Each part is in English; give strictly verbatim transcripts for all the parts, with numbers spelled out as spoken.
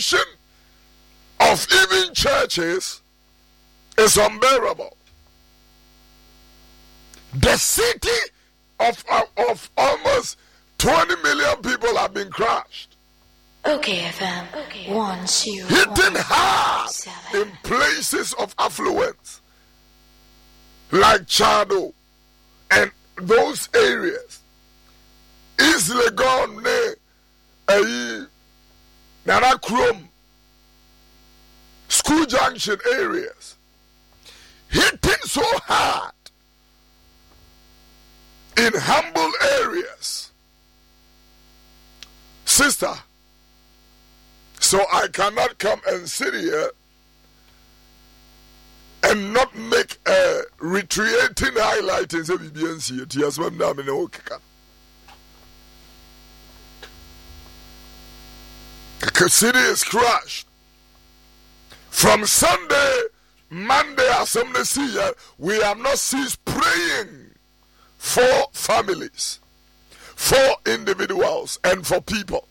of even churches is unbearable. The city of, of, of almost twenty million people have been crushed. Okay, F M. Okay. One, zero, Hitting one, hard seven. in places of affluence like Chado and those areas. East Legon, ne, Nana Krum, School Junction areas. Hitting so hard in humble areas. Sister, so I cannot come and sit here and not make a retreating highlight in the B B N C. Yes, I'm not in the The city is crushed. From Sunday, Monday, Assembly, we have not ceased praying for families, for individuals, and for people.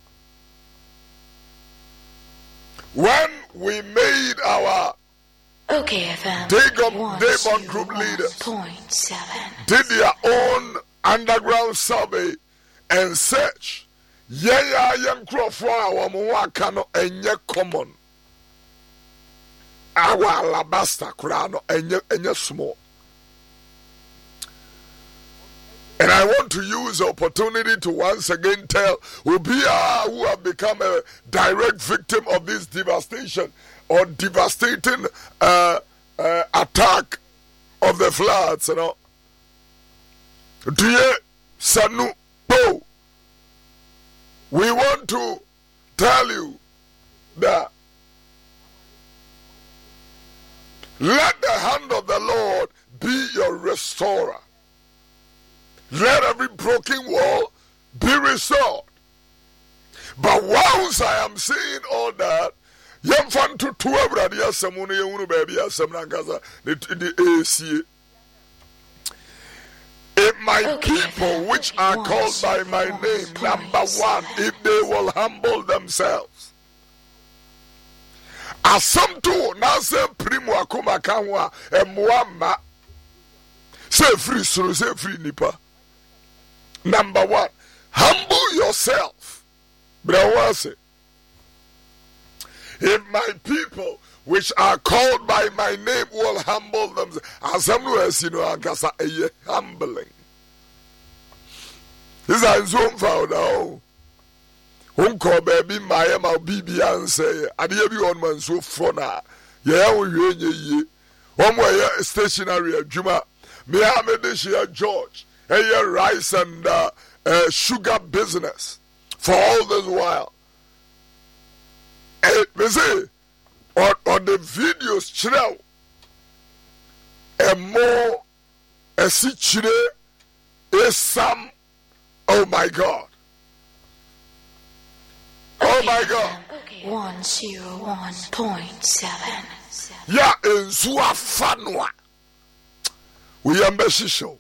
When we made our okay, F M. Dagon group leaders did their own underground survey and search, yeah, yeah, young crow for our Moakano and ye common. Our alabaster crown and ye small. And I want to use the opportunity to once again tell Ubia, who have become a direct victim of this devastation or devastating uh, uh, attack of the floods, you know. Dear Sanu Bo, we want to tell you that let the hand of the Lord be your restorer. Let every broken wall be restored. But whilst I am saying all that, yam fan to two abra dia samune yunu baby asam nangaza the A C. If my okay, people which are one, called by my one, name, number one, if they will humble themselves. Asam to na se primo akoma kanwa e moama. Say free suru, say free nipa. Number one, humble yourself. If my people, which are called by my name, will humble themselves, as some words, you know, Ankasa, a humbling. This is so found now. Whom call baby, my M L B B and say, I did you on man so fona. Yeah, we ye. One way stationary, Juma, me have this year, George. A rice and uh, uh, sugar business for all this while. And we say, on, on the videos, chile, and more, a see chile, is some, oh my God. Oh my God. one oh one point seven. Yeah, in Suafanwa. We are Messi show.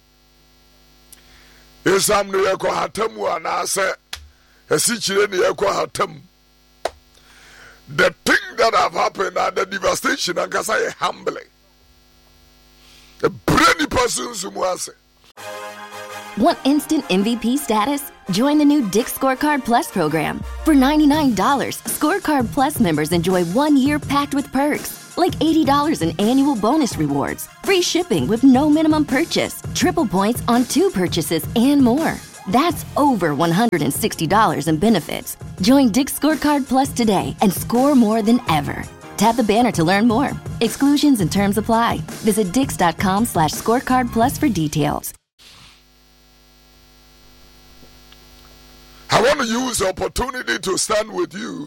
Isam ne yako hatamu anase esichire ne yako hatamu. The thing that have happened and the devastation and kasa is humbling. A brainy person sumuase. Want instant M V P status? Join the new Dick's Scorecard Plus program. For ninety-nine dollars, Scorecard Plus members enjoy one year packed with perks, like eighty dollars in annual bonus rewards, free shipping with no minimum purchase, triple points on two purchases, and more. That's over one hundred sixty dollars in benefits. Join Dick's Scorecard Plus today and score more than ever. Tap the banner to learn more. Exclusions and terms apply. Visit dix.com slash scorecard plus for details. I want to use the opportunity to stand with you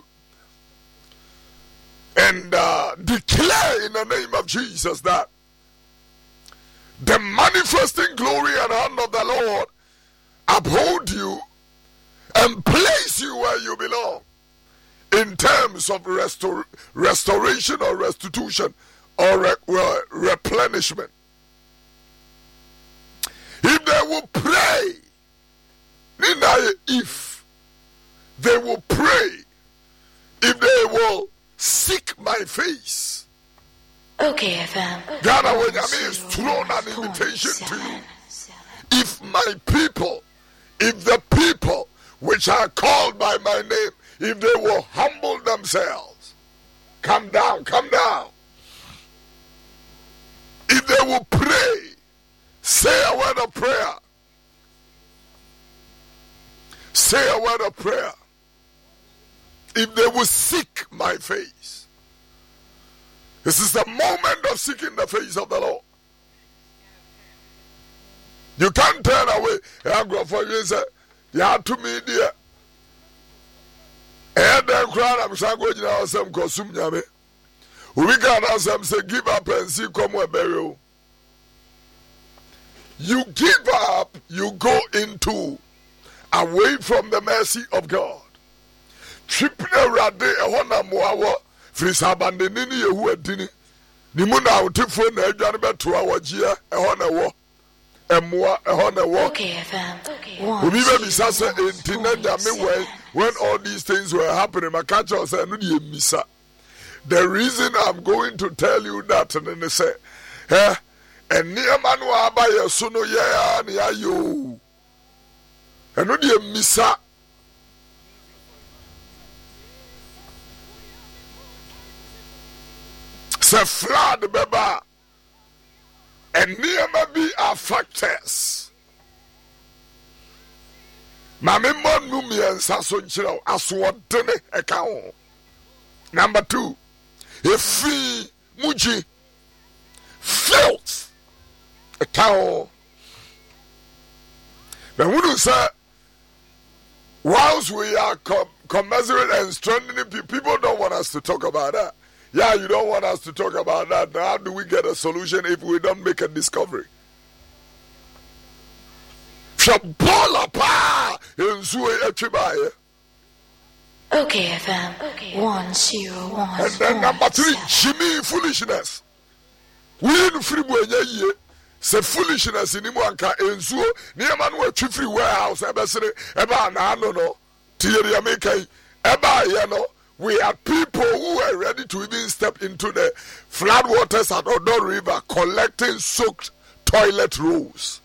and uh, declare in the name of Jesus that the manifesting glory and hand of the Lord uphold you and place you where you belong in terms of restor- restoration or restitution or re- re- replenishment. If they will pray, if they will pray, if they will seek my face. Okay, F M. Ghana, when Yami is thrown an invitation to you. If my people, if the people which are called by my name, if they will humble themselves, come down, come down. If they will pray, say a word of prayer. Say a word of prayer. If they will seek my face. This is the moment of seeking the face of the Lord. You can't turn away. I'm for you say, you have to me dear. And then crowd, I'm saying, go to some consume yame. We can ask them, say, give up and see come and burial. You give up, you go into away from the mercy of God. Tripping around there, a one more Fris abandoning you who are dinning. Nimuna out to phone a janaba to our Gia, a honor war, a more a honor war. Okay, F M. We may be Sasa in Tinanja when all these things were happening. My catcher was a new missa. The reason I'm going to tell you that, and then they say, eh, and near Manua by a sono ya, near you. And no dear missa. Say flood beba. And near maybe are factors. Mammy Mon Mummy and Sasson Chino, as what dinner account. Number two, a free Muji filth a cow. Now, wouldn't say, whilst we are com- commensurate and strengthening people, people don't want us to talk about that. Yeah, you don't want us to talk about that. Now, how do we get a solution if we don't make a discovery? Shabola pa in Zue Echibaye. Okay, F M. Okay. One zero one. And then number three, Jimmy foolishness. We in free boy say foolishness in Imuanka in Zuo, near Manuel Chifri warehouse, Ebesere, Eba no no, Tieri America, Eba Yano. We are people who are ready to even step into the flood waters at Odo River collecting soaked toilet rolls.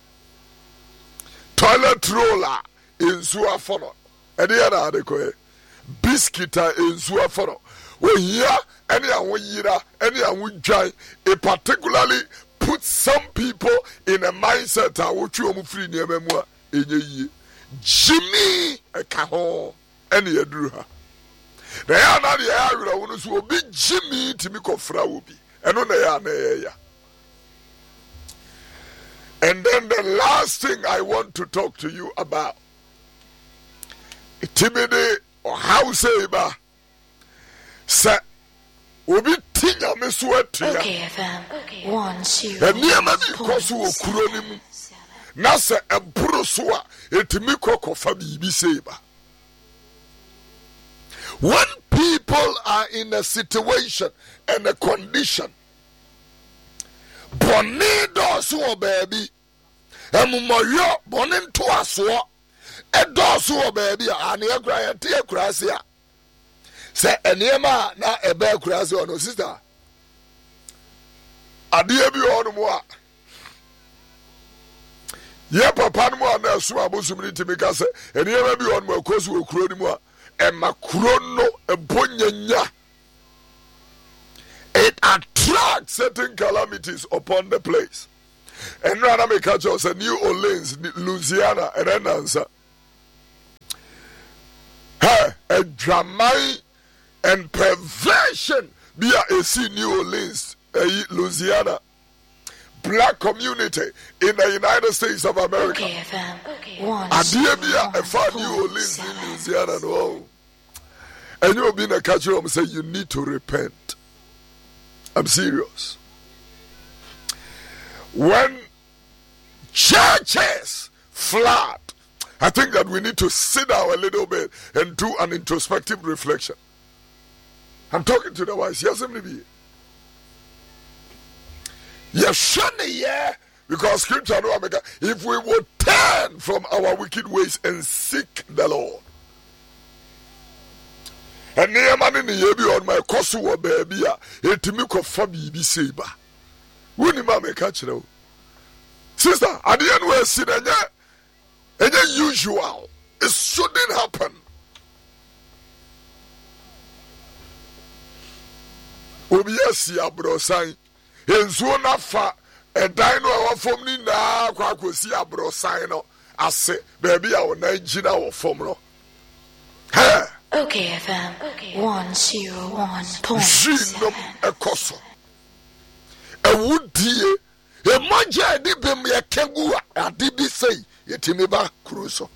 Toilet roller in Zuafono. And the other adequate. Biscuita in Zuafono. We hear any and we yira, any and we join. It particularly puts some people in a mindset that what you are free near memoir in your year. Jimmy a cajon, any a druha. They are not the area who will be Jimmy to me called Fraubi. And on the And then the last thing I want to talk to you about. Timide or Hauseba. Sa Obi Tinya Meswet. Okay, F M. Okay. One zero. And near maybe Kosu Kuronim. Nasa a Brusua, Etimiko Kofabi Biseba. When people are in a situation and a condition, Bonido so baby, and Moyo Bonin to us, a doso baby, and your grand dear Gracia. Say, and Yema, not a bear Gracia, no sister. A dear be on moi. Ye papa mo na suabu sumri timika say, and Yema be on my course will crow more. And Macrono a bonyanya. It attracts certain calamities upon the place. And now I make catch us a New Orleans, Louisiana, and then answer. Hey, a drama and perversion be a see New Orleans, Louisiana. Black community in the United States of America. Okay, F M. Okay. One, Adibia, a far New Orleans in Louisiana, no. And you'll be in a catcher and say you need to repent. I'm serious. When churches flood, I think that we need to sit down a little bit and do an introspective reflection. I'm talking to the wise. Yes, maybe. Yes, yeah, because scripture no America. If we would turn from our wicked ways and seek the Lord, And near man in the yebi on my cosu or baby, it to me ko fabi be saber. Wouldn't mamma catch it? Sister, I didn't wear sin and yet usual. It shouldn't happen. Obi yes ya bro sign. Enzo na fa e dino wa fom ni na kwa kosi abro sign no ase baby a wona gina wo fom no. Hey. Okay, F M. one oh one point seven. Ekoso. E wudie e maja di bem ye kegu ade bi sei yetimi ba kruso.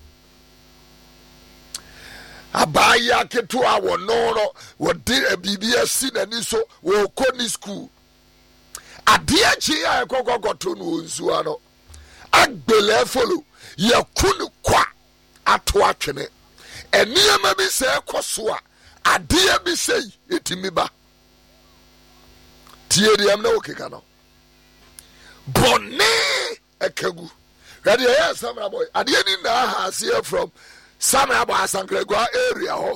Abaya ketua wo no no wo di bibia si nani so wo koni school. Ade achi ya ekokokoto no nsuwa no. Agbele follow ye kunu kwa ato atwene. Eniyama bi se ekoso a ade bi sei yetimi ba. Tie diam na okeka no. Bone ekegu. Ready here Samra boy. Ade ni na ha see from Samra boy Asankregua area ho.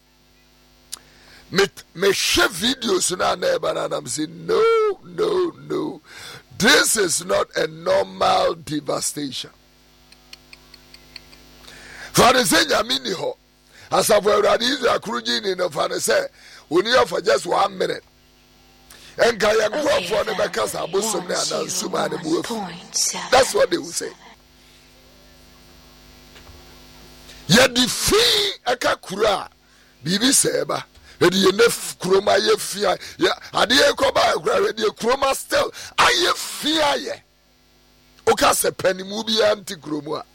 Me me share videos na na banana am say no no no. This is not a normal devastation. For the sake of mini ho. As of where that is a cruising in the fan say we need for just one minute. And Kaya grow for the because I was some and Suma and move. That's what they will say. Ye the fee a kakura, Bibi Seba, and the enough chroma ye fear. Ya, I dear Coba, already a chroma still. I ye fear ye. Okase penny movie anti chroma.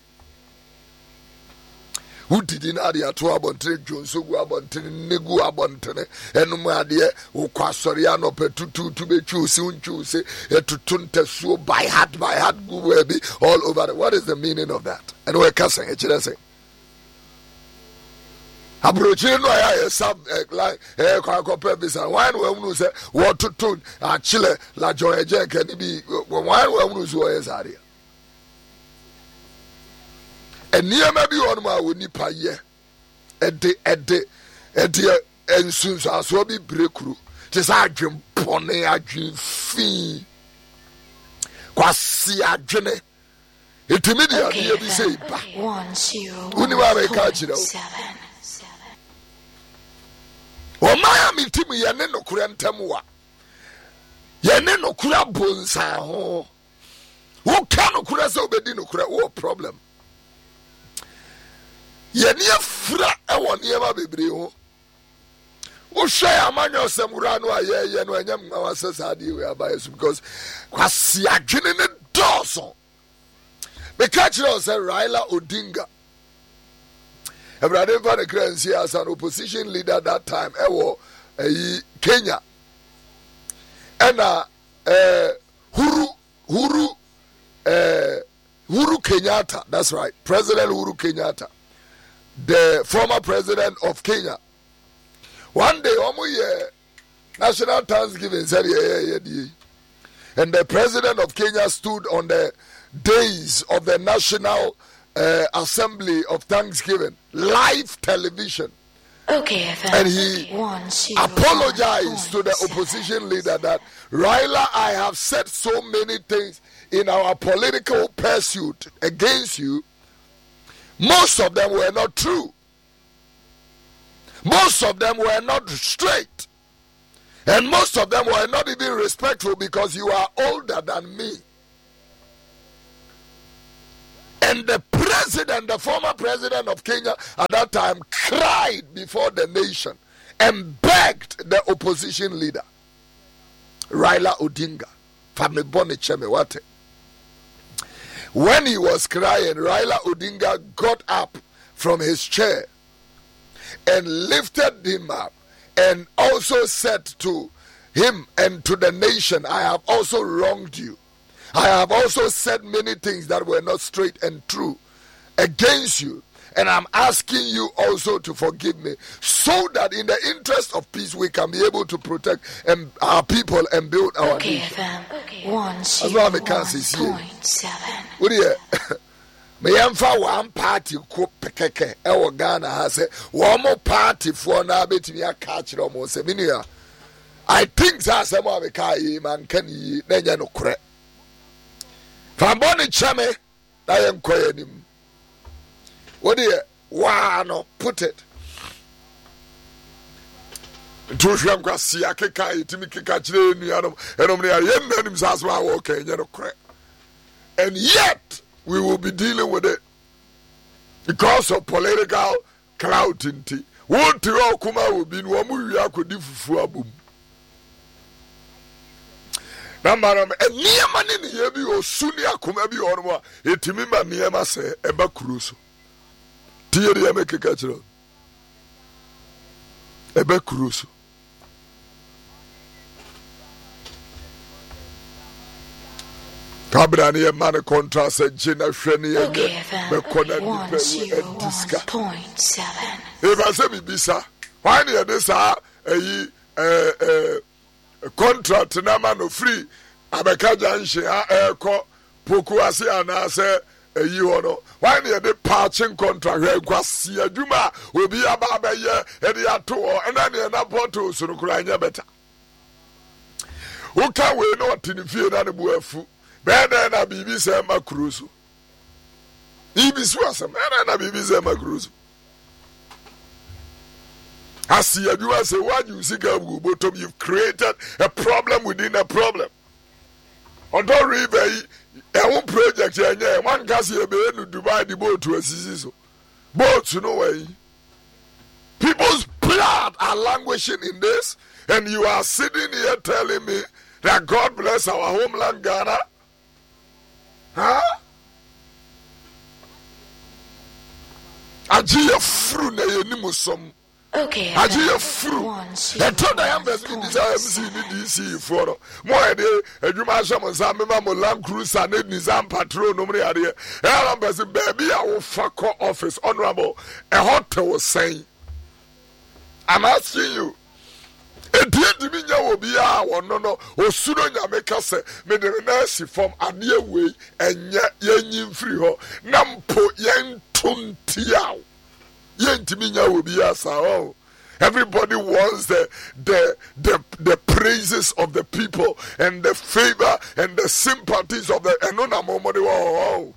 Who did in Adia to Abonte, Jones, who Abonte, Negu Abontene, and Madia, who Quasoriano Petutu to be choosing, choose it to tunte so by heart, by heart, go all over. What is the meaning of that? And we're cussing it, I say. Abrochino, I sub like a compare this and wine will say, what to tune, a chile, la joy, jack, and be wine will lose where is Adia. And near maybe on my nipa ye, and the and the and the and soon as well be breakthrough. Tis I dream pone, I dream fee. Quasi a journey. It immediately be say, one zero one seven. O Miami Timmy Yaneno Kurantamua Yaneno Kura Bonsa ho. Who cannot Kuraso Bedino Kura? What problem? Yenia fra e won yema bebre ho wo hwe amanyo samura no aye ye no anyam awasasade we abayesu because kwase adwene ne doso be catch us Raila Odinga Ebrade fa the currency as an opposition leader that time e wo eh, Kenya and uh, uh, Huru Huru uh, Huru Kenyatta, that's right, President Huru Kenyatta, the former president of Kenya. One day, national Thanksgiving said, yeah, yeah, yeah. And the president of Kenya stood on the days of the National uh, Assembly of Thanksgiving, live television. Okay, and he apologized to the opposition leader that, Raila, I have said so many things in our political pursuit against you. Most of them were not true. Most of them were not straight. And most of them were not even respectful because you are older than me. And the president, the former president of Kenya at that time, cried before the nation and begged the opposition leader, Raila Odinga, Fami Boni Chemewate. When he was crying, Raila Odinga got up from his chair and lifted him up and also said to him and to the nation, I have also wronged you. I have also said many things that were not straight and true against you. And I'm asking you also to forgive me so that in the interest of peace we can be able to protect and our people and build our okay, nation. Okay, one zero one point seven. What do you me yɛmfa one party ko pekeke ɛwɔ Ghana ha sɛ wɔn mo party for na betimi aka kyerɛ mo sɛ menua I think sɛ asɛm a meka yi man kan yi na nya no korɛ fa bɔne kyɛ me na yɛnkɔ yɛnim wode waa no put it nto hwɛ nkwasi akeka yɛtimi keka kyerɛ nuanom ɛnom ne yɛn nanim sɛ asɛm a wɔka nya no korɛ and yet we will be dealing with it because of political clout inti won't you kuma will be no mu wi akodi fufu abom na maram eniyama ne ne ye bi osuni akoma bi ono a etimi ma niyama se eba kuro so tie de me keka kire eba kuro so kabra ne ma ne contrast gina hwe ne ye be kona ni pe diska e ba se bi bisa why ne de sa eyi eh eh contract na ma no free abeka janhye a eko poku ase anase eyi ho no why ne de patching contract he kwasi adwuma obi aba abeye e de ato ho na ne na portal so no kura nya beta uka we no tinifie na ne bu afu bɛɛdɛ na biribi sɛ ma kuro so ibi so asɛm bɛɛdɛ na biribi sɛ ma kuro so asi adwuma sɛ wagye sika gu bottom you've created a problem within a problem ɔdɔ river yi ɛho project ɛnyɛ one gas yɛ bɛyɛ no Dubai de boat asisi so boat no way people's blood are languishing in this and you are sitting here telling me that God bless our homeland Ghana. Huh? Ajiye fru na yenimu som. Okay. Ajiye fru. E to da yam bes ni sa M C ni D C for no. Mo e de adwuma hye mo sa me ma mo Land Cruiser na Nizam Patrol no mre ade. E ram bes baby a wo fa co office honorable e hotel saying. I'm asking you. Edie di mi nya obi a wono no osuro nya meka se me de na si form ade we enya yenyin free ho na mpo yentum tiaw yentimi nya obi asa oh everybody wants the the the the praises of the people and the favor and the sympathies of the enona momode oh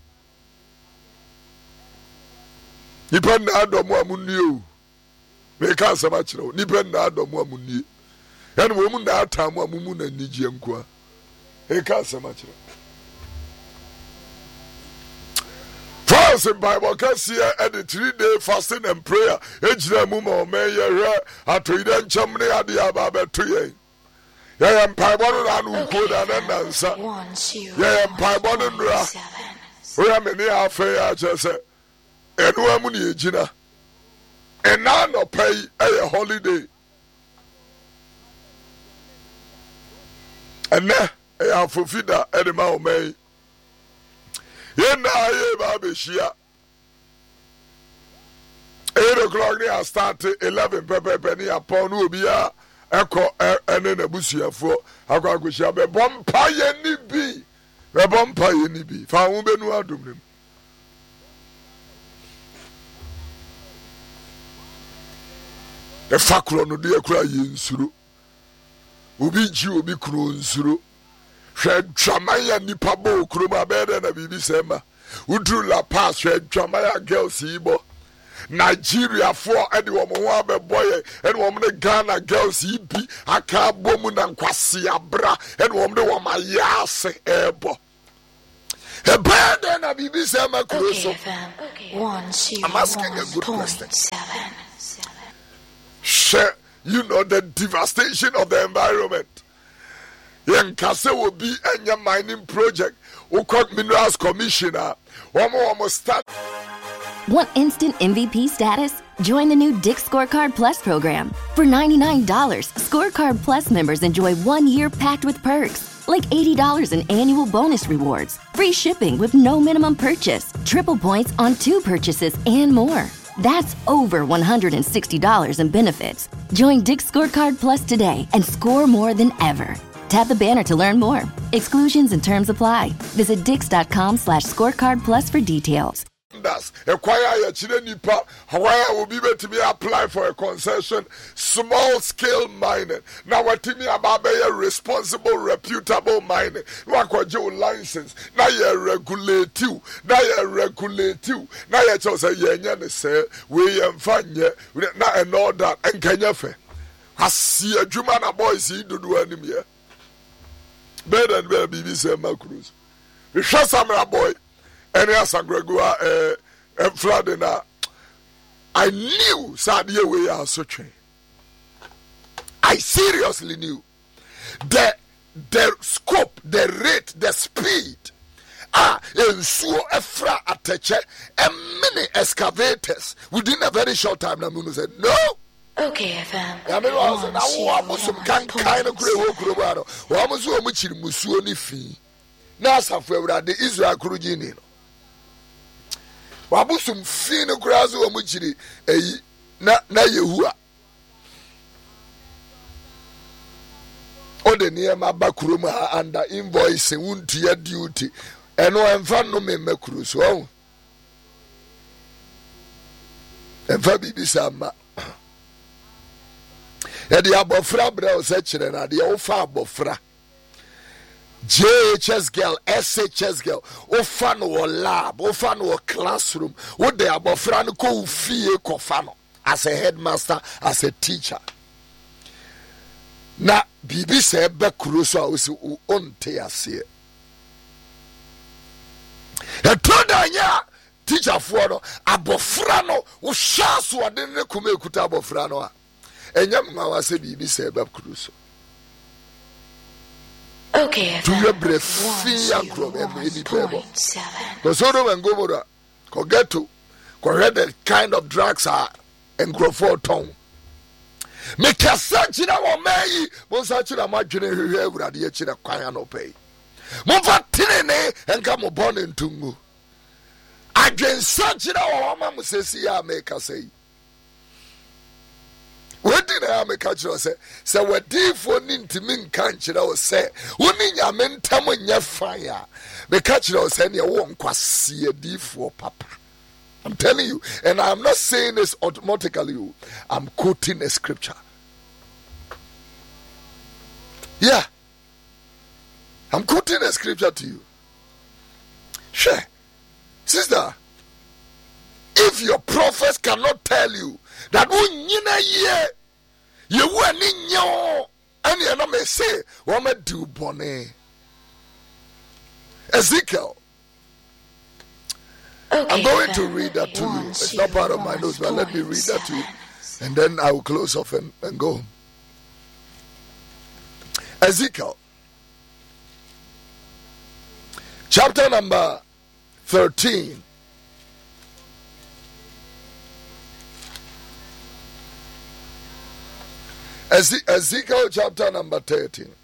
nipa na adomo amunni o meka asema kire nipa na adomo amunni and woman that time wa mumu na niji nkwa e ka sema kire fast in Bible can see at the three day fasting and prayer ejira mu ma o me ye atoide nchamne ade aba beto ye ye ye Bible no na nu ko da na nansa ye ye Bible no nura o ya me ni afa ya chese enu amu ni ejina ena no pay a holiday. And now, I have fulfilled that at the Mount May. Yen na ye ba be shia. Eight o'clock ni I start eleven pepe penny upon who be a echo and then a busia for Aquaquisha be bompa ye ni bi. Be bompa ye ni bi. Fa umbe no adum nim. The fakro no de akura ye nsuru. Ubi ji obi kuro nsuru hwe dwamaya nipa bo kuro ma bede na bibi sema udru la pass hwe dwamaya girls yibo Nigeria for edi wo mo abeboye edi wo ne Ghana girls yi bi aka bomu na nkwase abra edi wo de wo ma yase ebo e bede na bibi sema kuro so I'm asking a good question. Share you know the devastation of the environment. Yen kase will be a mining project. Ukok Minerals Commissioner. One more start. Want instant M V P status? Join the new Dick Scorecard Plus program. For ninety-nine dollars, Scorecard Plus members enjoy one year packed with perks, like eighty dollars in annual bonus rewards, free shipping with no minimum purchase, triple points on two purchases, and more. That's over one hundred sixty dollars in benefits. Join Dick Scorecard Plus today and score more than ever. Tap the banner to learn more. Exclusions and terms apply. Visit dix dot com slash scorecard plus for details. wonders. A choir, a chile nipa, Hawaii will be able to apply for a concession, small scale mining. Now, what Timmy Ababe, responsible, reputable mining. What your license? Now you regulate you. Now you regulate you. Now you just say, yeah, say, we am fine, yeah, now and all that, and can you fair? I see a Jumana boy, see, do do any here. Better than better, B B C Macruz. We shot Samara boy. And yes, I'm Gregua and Fladena. I knew Sadia we are searching. I seriously knew the the scope, the rate, the speed. Ah, and so Efra attache and many excavators within a very short time. Namuno said, no. Okay, F M. I mean, I was some kind of great work. Why was so much in Musuoni fee? Nasa for the Israel Kurujini. Wabusum fino grazo wa muchiri eh na na Yehua ode ne ma bakuroma under invoice wuntia duty eno emfa no me makuru so emfa bibi sama e de abofra bra o se kire na de wo fa abofra J H S girl, S H S girl, ofano or lab, ofano or classroom, what they are bofrano ko fie kofano as a headmaster, as a teacher. Na bibi se be kuruso a osi onte ase. E tonda nya teacher fo no abofrano wo shaso ade ne kuma ekuta abofrano a. Enyam nwa wase bibi se be kuruso. Okay, to your breath, fear from every people. The Sodom and Gomorrah, get to correct the kind of drugs are and grow for tongue. Make a search in our May, one such a margin here would the China Quayano pay. Mova Tine and come upon in Tungu. Against such in our mamma says, yeah, make us say. What did I make a say? So, what deep for Nintimin country, I was say, when in your mentam when your fire, the catcher was any one quasi a deep for papa. I'm telling you, and I'm not saying this automatically, I'm quoting a scripture. Yeah, I'm quoting a scripture to you. Sure, sister, if your prophets cannot tell you that when you know you were in your and you know me say what me do bonnet Ezekiel. Okay, I'm going to read that to you. It's not part of my notes, but let me read that to you, and then I will close off and, and go. Ezekiel, chapter number thirteen. Ezekiel chapter number thirteen.